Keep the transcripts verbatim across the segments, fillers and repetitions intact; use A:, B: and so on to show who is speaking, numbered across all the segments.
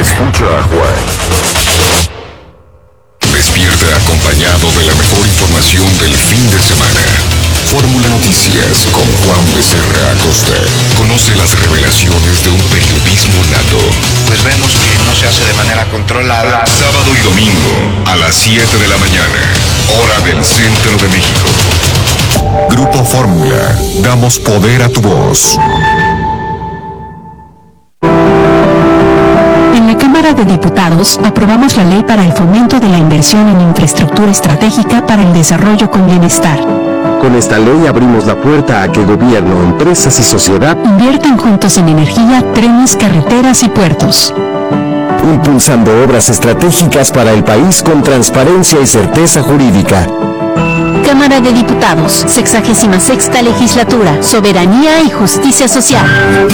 A: Escucha a Juan. Despierta acompañado de la mejor información del fin de semana. Fórmula Noticias con Juan Becerra Acosta. Conoce las revelaciones de un periodismo nato.
B: Pues vemos que no se hace de manera controlada.
A: Sábado y domingo a las siete de la mañana, hora del centro de México. Grupo Fórmula. Damos poder a tu voz.
C: En la Cámara de Diputados aprobamos la ley para el fomento de la inversión en infraestructura estratégica para el desarrollo con bienestar.
D: Con esta ley abrimos la puerta a que gobierno, empresas y sociedad
C: inviertan juntos en energía, trenes, carreteras y puertos.
D: Impulsando obras estratégicas para el país con transparencia y certeza jurídica.
C: Cámara de Diputados, sexagésima sexta legislatura, soberanía y justicia social.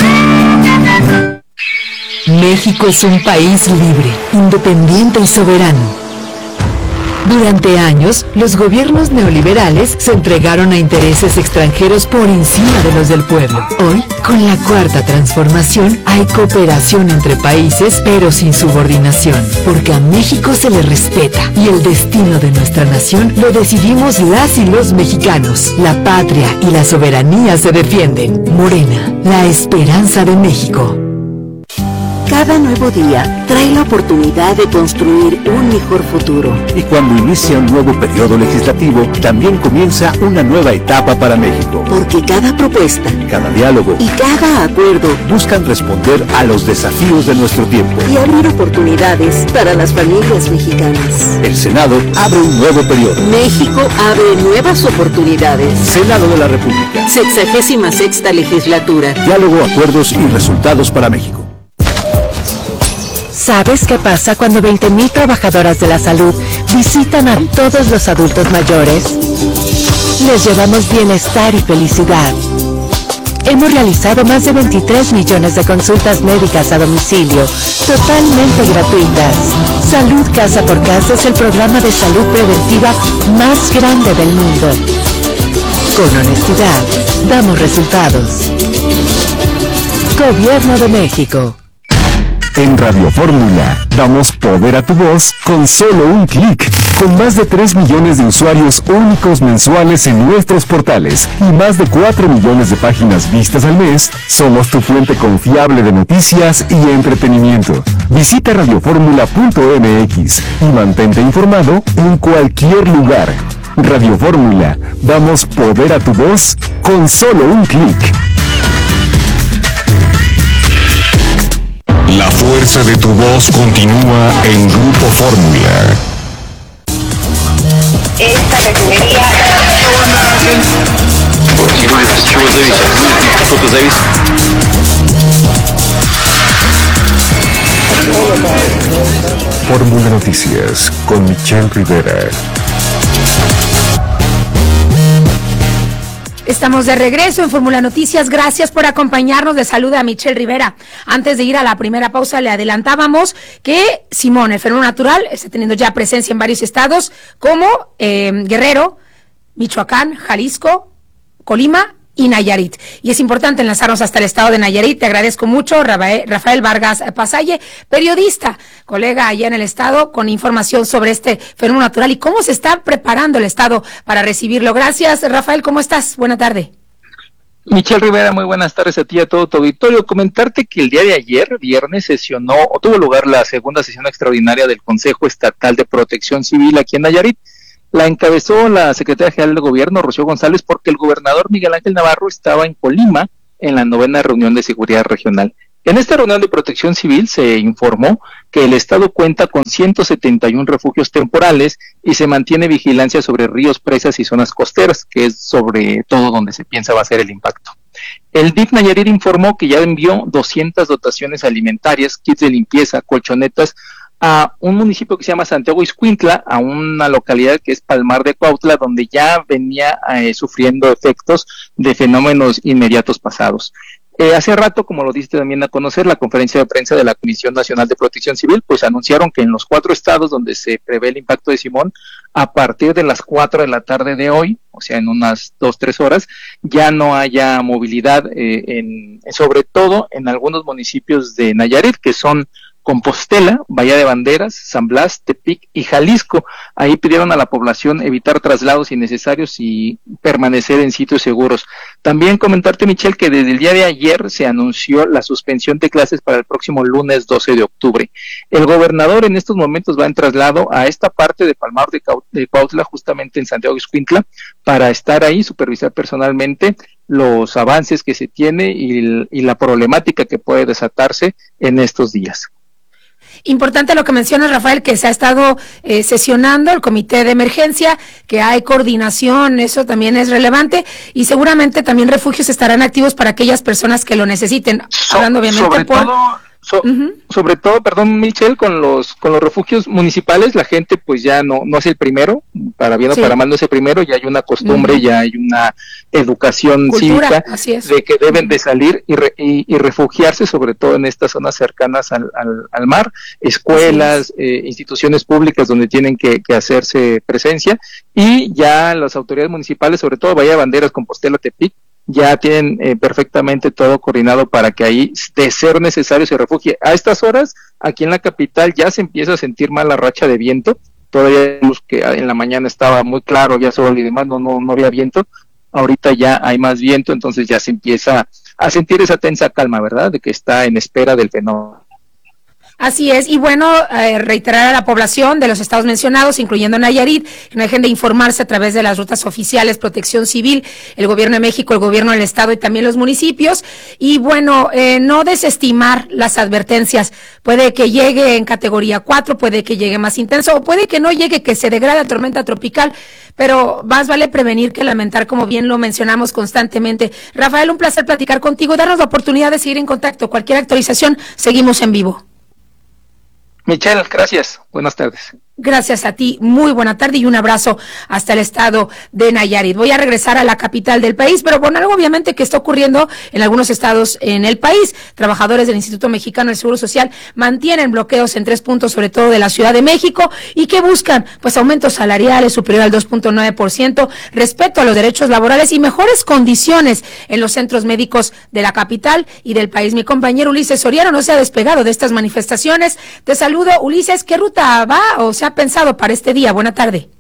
E: México es un país libre, independiente y soberano. Durante años, los gobiernos neoliberales se entregaron a intereses extranjeros por encima de los del pueblo. Hoy, con la cuarta transformación, hay cooperación entre países, pero sin subordinación, porque a México se le respeta y el destino de nuestra nación lo decidimos las y los mexicanos. La patria y la soberanía se defienden. Morena, la esperanza de México.
F: Cada nuevo día trae la oportunidad de construir un mejor futuro.
G: Y cuando inicia un nuevo periodo legislativo, también comienza una nueva etapa para México.
F: Porque cada propuesta,
G: cada diálogo
F: y cada acuerdo
G: buscan responder a los desafíos de nuestro tiempo
F: y abrir oportunidades para las familias mexicanas.
G: El Senado abre un nuevo periodo.
F: México abre nuevas oportunidades.
G: Senado de la República.
F: Sexagésima sexta legislatura.
G: Diálogo, acuerdos y resultados para México.
E: ¿Sabes qué pasa cuando veinte mil trabajadoras de la salud visitan a todos los adultos mayores? Les llevamos bienestar y felicidad. Hemos realizado más de veintitrés millones de consultas médicas a domicilio, totalmente gratuitas. Salud Casa por Casa es el programa de salud preventiva más grande del mundo. Con honestidad, damos resultados. Gobierno de México.
D: En Radio Fórmula, damos poder a tu voz con solo un clic. Con más de tres millones de usuarios únicos mensuales en nuestros portales y más de cuatro millones de páginas vistas al mes, somos tu fuente confiable de noticias y entretenimiento. Visita radioformula punto m x y mantente informado en cualquier lugar. Radio Fórmula, damos poder a tu voz con solo un clic.
A: La fuerza de tu voz continúa en Grupo Fórmula.
H: Esta refinería...
A: Fórmula Noticias con Michelle Rivera.
I: Estamos de regreso en Fórmula Noticias. Gracias por acompañarnos. Le saluda a Michelle Rivera. Antes de ir a la primera pausa, le adelantábamos que Simón, el fenómeno natural, está teniendo ya presencia en varios estados como eh, Guerrero, Michoacán, Jalisco, Colima y Nayarit. Y es importante enlazarnos hasta el estado de Nayarit. Te agradezco mucho, Rafael Vargas Pasalle, periodista, colega allá en el estado, con información sobre este fenómeno natural y cómo se está preparando el estado para recibirlo. Gracias, Rafael, ¿cómo estás? Buena tarde.
J: Michelle Rivera, muy buenas tardes a ti y a todo tu auditorio. Comentarte que el día de ayer, viernes, sesionó o tuvo lugar la segunda sesión extraordinaria del Consejo Estatal de Protección Civil aquí en Nayarit. La encabezó la secretaria general del gobierno, Rocío González, porque el gobernador Miguel Ángel Navarro estaba en Colima en la novena reunión de seguridad regional. En esta reunión de protección civil se informó que el estado cuenta con ciento setenta y uno refugios temporales y se mantiene vigilancia sobre ríos, presas y zonas costeras, que es sobre todo donde se piensa va a ser el impacto. El D I F Nayarit informó que ya envió doscientas dotaciones alimentarias, kits de limpieza, colchonetas, a un municipio que se llama Santiago Ixcuintla, a una localidad que es Palmar de Cuautla, donde ya venía eh, sufriendo efectos de fenómenos inmediatos pasados. Eh, hace rato, como lo diste también a conocer, la conferencia de prensa de la Comisión Nacional de Protección Civil, pues anunciaron que en los cuatro estados donde se prevé el impacto de Simón, a partir de las cuatro de la tarde de hoy, o sea, en unas dos, tres horas, ya no haya movilidad, eh, en, sobre todo en algunos municipios de Nayarit, que son Compostela, Bahía de Banderas, San Blas, Tepic y Jalisco. Ahí pidieron a la población evitar traslados innecesarios y permanecer en sitios seguros. También comentarte, Michelle, que desde el día de ayer se anunció la suspensión de clases para el próximo lunes doce de octubre. El gobernador en estos momentos va en traslado a esta parte de Palmar de, Cau- de Cuautla, justamente en Santiago Ixcuintla, para estar ahí, supervisar personalmente los avances que se tiene y, y la problemática que puede desatarse en estos días.
I: Importante lo que mencionas, Rafael, que se ha estado eh, sesionando el comité de emergencia, que hay coordinación, eso también es relevante, y seguramente también refugios estarán activos para aquellas personas que lo necesiten,
J: So,
I: hablando obviamente
J: sobre
I: por...
J: todo, so,
I: uh-huh.
J: sobre todo, perdón, Michelle, con los con los refugios municipales, la gente pues ya no no es el primero, para bien o sí. para mal no es el primero, ya hay una costumbre, uh-huh. ya hay una educación Cultura, cívica así es. de que deben de salir y, re, y, y refugiarse, sobre todo en estas zonas cercanas al, al, al mar, escuelas, eh, instituciones públicas donde tienen que, que hacerse presencia, y ya las autoridades municipales, sobre todo Bahía de Banderas, Compostela, Tepic, ya tienen eh, perfectamente todo coordinado para que ahí, de ser necesario, se refugie. A estas horas, aquí en la capital, ya se empieza a sentir mal la racha de viento. Todavía vimos que en la mañana estaba muy claro, había sol y demás, no, no, no había viento. Ahorita ya hay más viento, entonces ya se empieza a sentir esa tensa calma, ¿verdad?, de que está en espera del fenómeno.
I: Así es, y bueno, eh, reiterar a la población de los estados mencionados, incluyendo Nayarit, que no dejen de informarse a través de las rutas oficiales, Protección Civil, el Gobierno de México, el Gobierno del Estado y también los municipios, y bueno, eh, no desestimar las advertencias. Puede que llegue en categoría cuatro, puede que llegue más intenso, o puede que no llegue, que se degrade a tormenta tropical, pero más vale prevenir que lamentar, como bien lo mencionamos constantemente. Rafael, un placer platicar contigo, darnos la oportunidad de seguir en contacto. Cualquier actualización, seguimos en vivo.
J: Michelle, gracias. Buenas tardes.
I: Gracias a ti, muy buena tarde y un abrazo hasta el estado de Nayarit. Voy a regresar a la capital del país, pero bueno, algo obviamente que está ocurriendo en algunos estados en el país. Trabajadores del Instituto Mexicano del Seguro Social mantienen bloqueos en tres puntos, sobre todo de la Ciudad de México, y que buscan pues aumentos salariales superior al dos punto nueve por ciento, respeto a los derechos laborales y mejores condiciones en los centros médicos de la capital y del país. Mi compañero Ulises Soriano no se ha despegado de estas manifestaciones. Te saludo, Ulises. ¿Qué ruta va o se ha pensado para este día? Buena tarde.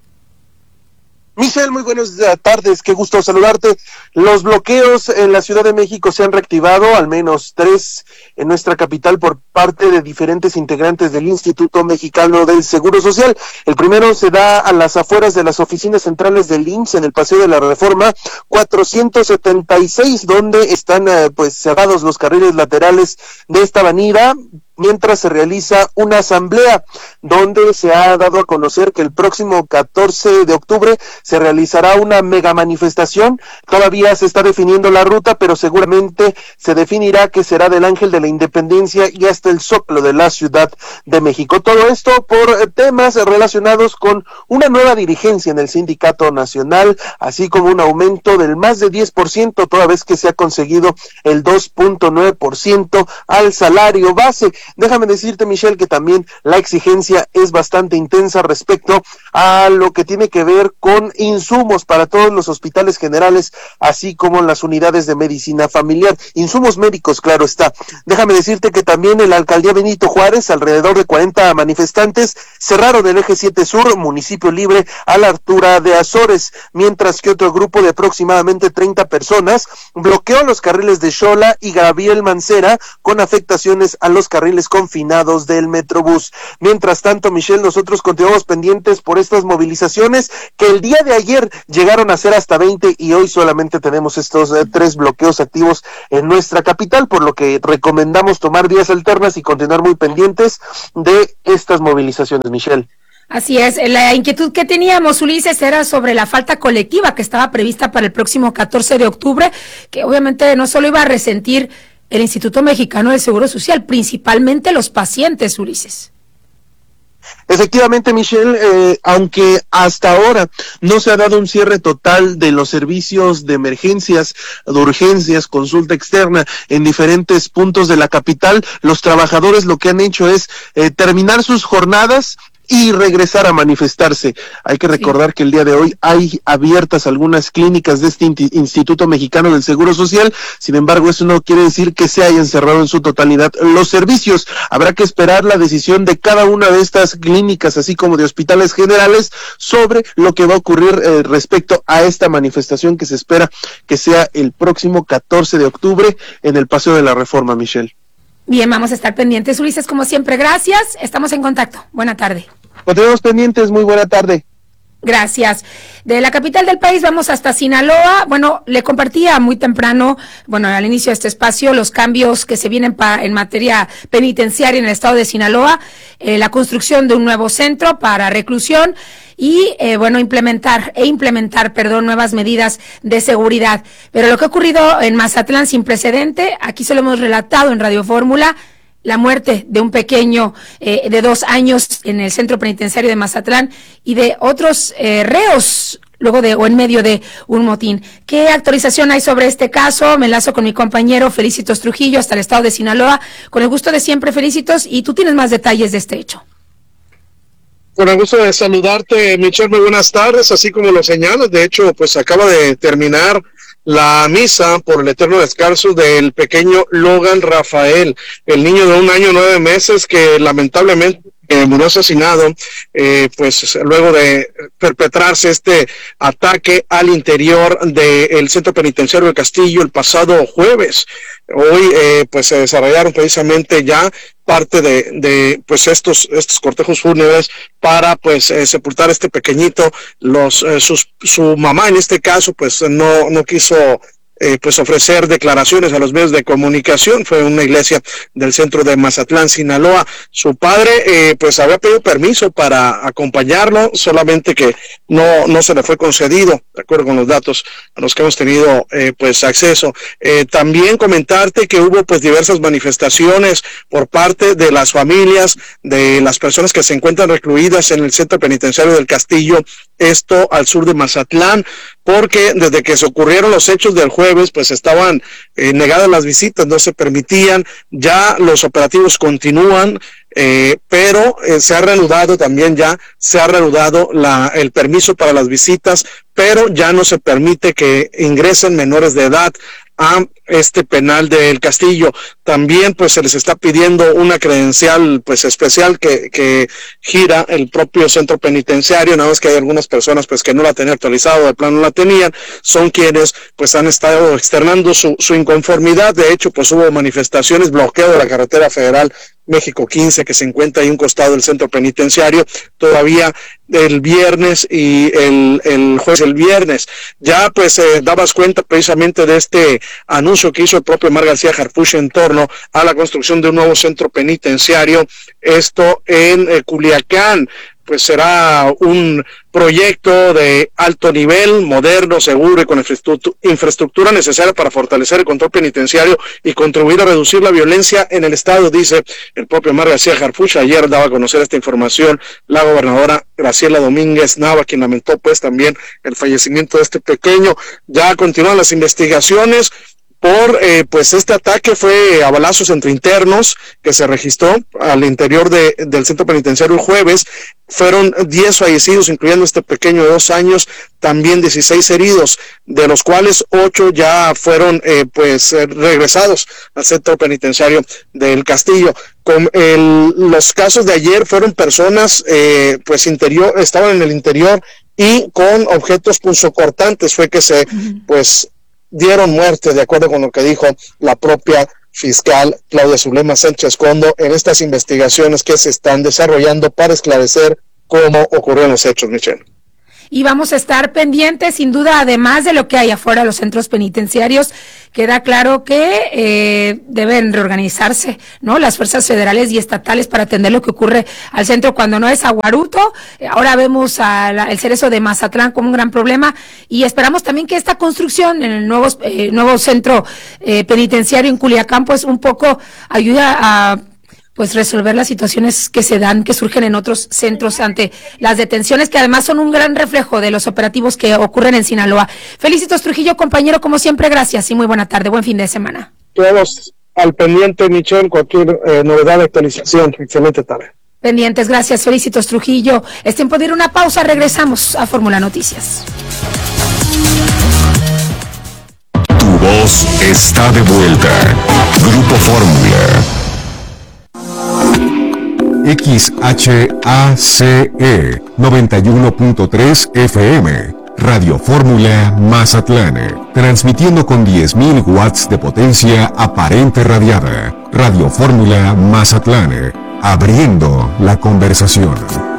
H: Michelle, muy buenas tardes, qué gusto saludarte. Los bloqueos en la Ciudad de México se han reactivado, al menos tres en nuestra capital, por parte de diferentes integrantes del Instituto Mexicano del Seguro Social. El primero se da a las afueras de las oficinas centrales del I M S S en el Paseo de la Reforma cuatrocientos setenta y seis, donde están eh, pues cerrados los carriles laterales de esta avenida, mientras se realiza una asamblea donde se ha dado a conocer que el próximo catorce de octubre se realizará una mega manifestación. Todavía se está definiendo la ruta, pero seguramente se definirá que será del Ángel de la Independencia y hasta el Zócalo de la Ciudad de México. Todo esto por temas relacionados con una nueva dirigencia en el Sindicato Nacional, así como un aumento del más de diez por ciento, toda vez que se ha conseguido el dos punto nueve por ciento al salario base. Déjame decirte, Michelle, que también la exigencia es bastante intensa respecto a lo que tiene que ver con insumos para todos los hospitales generales, así como las unidades de medicina familiar, insumos médicos, claro está. Déjame decirte que también en la alcaldía Benito Juárez, alrededor de cuarenta manifestantes cerraron el eje siete Sur, municipio libre, a la altura de Azores, mientras que otro grupo de aproximadamente treinta personas bloqueó los carriles de Xola y Gabriel Mancera, con afectaciones a los carriles confinados del Metrobús. Mientras tanto, Michelle, nosotros continuamos pendientes por estas movilizaciones que el día de ayer llegaron a ser hasta veinte y hoy solamente tenemos estos eh, tres bloqueos activos en nuestra capital, por lo que recomendamos tomar vías alternas y continuar muy pendientes de estas movilizaciones, Michelle.
I: Así es, la inquietud que teníamos, Ulises, era sobre la falta colectiva que estaba prevista para el próximo catorce de octubre, que obviamente no solo iba a resentir el Instituto Mexicano del Seguro Social, principalmente los pacientes, Ulises.
H: Efectivamente, Michelle, eh, aunque hasta ahora no se ha dado un cierre total de los servicios de emergencias, de urgencias, consulta externa en diferentes puntos de la capital, los trabajadores lo que han hecho es eh, terminar sus jornadas y regresar a manifestarse. Hay que recordar sí. que el día de hoy hay abiertas algunas clínicas de este Instituto Mexicano del Seguro Social, sin embargo eso no quiere decir que se hayan cerrado en su totalidad los servicios. Habrá que esperar la decisión de cada una de estas clínicas, así como de hospitales generales, sobre lo que va a ocurrir eh, respecto a esta manifestación que se espera que sea el próximo catorce de octubre en el Paseo de la Reforma, Michelle.
I: Bien, vamos a estar pendientes. Ulises, como siempre, gracias. Estamos en contacto. Buena tarde.
H: Continuamos pendientes. Muy buena tarde.
I: Gracias. De la capital del país vamos hasta Sinaloa. Bueno, le compartía muy temprano, bueno, al inicio de este espacio, los cambios que se vienen pa, en materia penitenciaria en el estado de Sinaloa, eh, la construcción de un nuevo centro para reclusión y, eh, bueno, implementar e implementar, perdón, nuevas medidas de seguridad. Pero lo que ha ocurrido en Mazatlán sin precedente, aquí se lo hemos relatado en Radio Fórmula, la muerte de un pequeño eh, de dos años en el centro penitenciario de Mazatlán y de otros eh, reos luego de o en medio de un motín. ¿Qué actualización hay sobre este caso? Me enlazo con mi compañero Felicitos Trujillo hasta el estado de Sinaloa. Con el gusto de siempre, Felicitos, y tú tienes más detalles de este hecho.
K: Con el gusto de saludarte, Michelle, muy buenas tardes, así como lo señalas. De hecho, pues acaba de terminar la misa por el eterno descanso del pequeño Logan Rafael, el niño de un año nueve meses que lamentablemente eh, murió asesinado, eh, pues luego de perpetrarse este ataque al interior del centro penitenciario del Castillo el pasado jueves. Hoy eh, pues se desarrollaron precisamente ya parte de, de pues estos estos cortejos fúnebres para pues eh, sepultar a este pequeñito. Los eh, sus, su mamá en este caso pues no no quiso eh, pues ofrecer declaraciones a los medios de comunicación. Fue una iglesia del centro de Mazatlán, Sinaloa. Su padre eh, pues había pedido permiso para acompañarlo, solamente que no no se le fue concedido, de acuerdo con los datos a los que hemos tenido eh, pues acceso. Eh, también comentarte que hubo pues diversas manifestaciones por parte de las familias de las personas que se encuentran recluidas en el centro penitenciario del Castillo, esto al sur de Mazatlán, porque desde que se ocurrieron los hechos del jueves, pues estaban eh, negadas las visitas, no se permitían. Ya los operativos continúan, eh, pero eh, se ha reanudado también ya, se ha reanudado la, el permiso para las visitas, pero ya no se permite que ingresen menores de edad a este penal del Castillo. También pues se les está pidiendo una credencial pues especial que, que gira el propio centro penitenciario, nada más que hay algunas personas pues que no la tenían actualizado, de plano no la tenían, son quienes pues han estado externando su, su inconformidad. De hecho pues hubo manifestaciones, bloqueo de la carretera federal México quince que se encuentra ahí a un costado del centro penitenciario, todavía el viernes y el, el jueves el viernes. Ya pues eh, dabas cuenta precisamente de este anuncio que hizo el propio Omar García Harfuch en torno a la construcción de un nuevo centro penitenciario, esto en eh, Culiacán. Pues será un proyecto de alto nivel, moderno, seguro y con infraestructura necesaria para fortalecer el control penitenciario y contribuir a reducir la violencia en el estado, dice el propio Omar García Harfuch. Ayer daba a conocer esta información la gobernadora Graciela Domínguez Nava, quien lamentó pues también el fallecimiento de este pequeño. Ya continúan las investigaciones por eh, pues este ataque. Fue a balazos entre internos que se registró al interior de, del centro penitenciario el jueves. Fueron diez fallecidos, incluyendo este pequeño de dos años, también dieciséis heridos, de los cuales ocho ya fueron eh, pues eh, regresados al centro penitenciario del Castillo. Con el, los casos de ayer fueron personas eh, pues interior, estaban en el interior y con objetos punzocortantes fue que se pues dieron muerte, de acuerdo con lo que dijo la propia fiscal Claudia Zulema Sánchez Condo en estas investigaciones que se están desarrollando para esclarecer cómo ocurrieron los hechos, Michelle.
I: Y vamos a estar pendientes, sin duda, además de lo que hay afuera de los centros penitenciarios. Queda claro que eh, deben reorganizarse, ¿no?, las fuerzas federales y estatales para atender lo que ocurre al centro cuando no es Aguaruto. Ahora vemos a la, el Cerezo de Mazatlán como un gran problema y esperamos también que esta construcción en el nuevo, eh, nuevo centro eh, penitenciario en Culiacán pues un poco ayuda a pues resolver las situaciones que se dan, que surgen en otros centros ante las detenciones, que además son un gran reflejo de los operativos que ocurren en Sinaloa. Felicitos Trujillo, compañero, como siempre, gracias y muy buena tarde, buen fin de semana.
K: Todos al pendiente, Michelle, cualquier eh, novedad de actualización. Excelente tarde.
I: Pendientes, gracias, Felicitos Trujillo. Es tiempo de ir a una pausa, regresamos a Fórmula Noticias.
A: Tu voz está de vuelta. Grupo Fórmula.
L: X H A C E noventa y uno punto tres F M, Radio Fórmula Mazatlán, transmitiendo con diez mil watts de potencia aparente radiada. Radio Fórmula Mazatlán, abriendo la conversación.